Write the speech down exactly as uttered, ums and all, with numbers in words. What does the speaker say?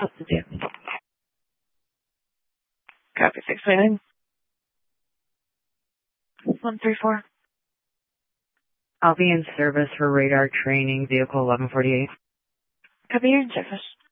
What's the deal? Copy six nine nine. one three four. I'll be in service for radar training, vehicle eleven forty-eight. Copy, you're in service.